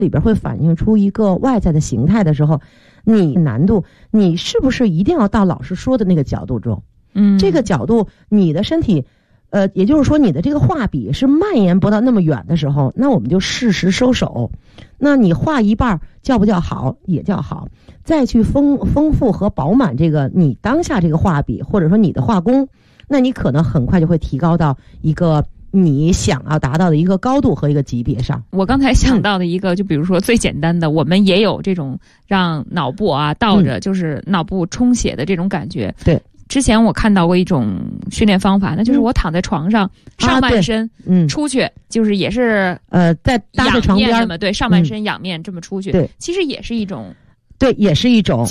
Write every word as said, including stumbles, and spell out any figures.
里边会反映出一个外在的形态的时候，你难度，你是不是一定要到老师说的那个角度中？ 嗯， 这个角度，你的身体，呃，也就是说你的这个画笔是蔓延不到那么远的时候，那我们就适时收手。那你画一半叫不叫好？也叫好。再去丰丰富和饱满这个你当下这个画笔，或者说你的画工，那你可能很快就会提高到一个你想要达到的一个高度和一个级别上。 我刚才想到的一个，嗯、就比如说最简单的，我们也有这种让脑部啊倒着，就是脑部充血的这种感觉。 对。 之前我看到过一种训练方法，那就是我躺在床上，嗯、上半身嗯出去，嗯、就是也是呃在搭在床边这么对，上半身仰面这么出去， 对， 其实也是一种， 对，也是一种。